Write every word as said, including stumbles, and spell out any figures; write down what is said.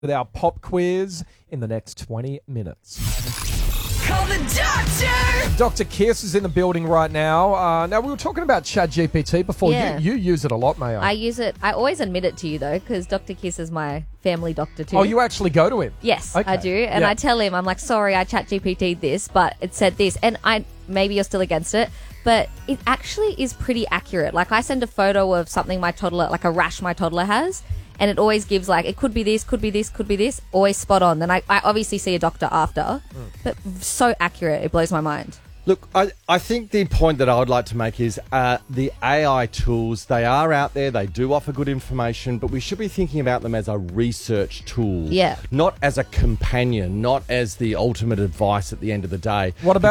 with our pop quiz in the next twenty minutes. Call the doctor! Doctor Kiss is in the building right now. Uh, now, we were talking about ChatGPT before. Yeah. You, you use it a lot, Mayo. I use it. I always admit it to you, though, because Doctor Kiss is my family doctor, too. Oh, you actually go to him? Yes, Okay. I do. And Yeah. I tell him, I'm like, sorry, I chat G P T'd this, but it said this. And I maybe you're still against it, but it actually is pretty accurate. Like, I send a photo of something my toddler, like a rash my toddler has, and it always gives, like, it could be this, could be this, could be this, always spot on. Then I, I obviously see a doctor after, Mm. but so accurate, it blows my mind. Look, I, I think the point that I would like to make is uh, the A I tools, they are out there, they do offer good information, but we should be thinking about them as a research tool. Yeah. Not as a companion, not as the ultimate advice at the end of the day. What about